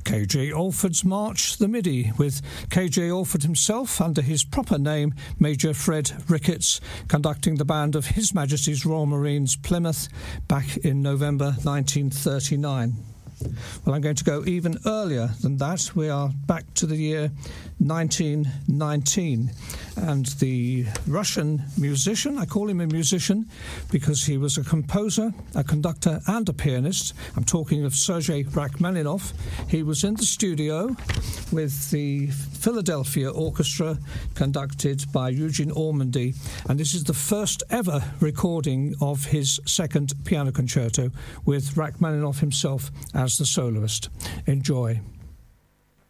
K.J. Alford's March the Midi, with K.J. Alford himself, under his proper name, Major Fred Ricketts, conducting the band of His Majesty's Royal Marines, Plymouth, back in November 1939. Well, I'm going to go even earlier than that. We are back to the year 1919, and the Russian musician, I call him a musician because he was a composer, a conductor and a pianist. I'm talking of Sergei Rachmaninoff. He was in the studio with the Philadelphia Orchestra, conducted by Eugene Ormandy, and this is the first ever recording of his second piano concerto with Rachmaninoff himself as the soloist. Enjoy.